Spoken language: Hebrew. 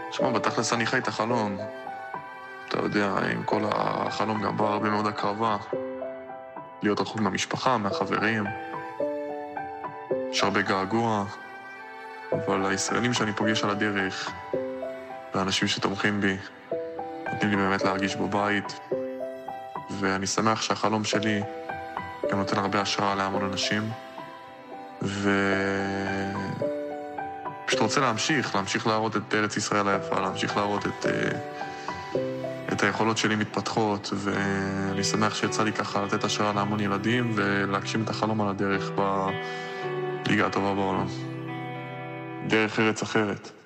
שמע, בתכלס אני חי את החלום. אתה יודע, עם כל החלום גם בא הרבה מאוד הקרבה. להיות רחוק מהמשפחה, מהחברים. יש הרבה געגוע. אבל הישראלים שאני פוגש על הדרך, והאנשים שתומכים בי, נותנים לי באמת להרגיש בבית. ואני שמח שהחלום שלי גם נותן הרבה השראה להמון אנשים. פשוט רוצה להמשיך להראות את ארץ ישראל היפה, להמשיך להראות את היכולות שלי מתפתחות, ואני שמח שיצא לי ככה לתת השראה להמון ילדים ולהגשים את החלום על הדרך בליגה הטובה בעולם. דרך ארץ אחרת.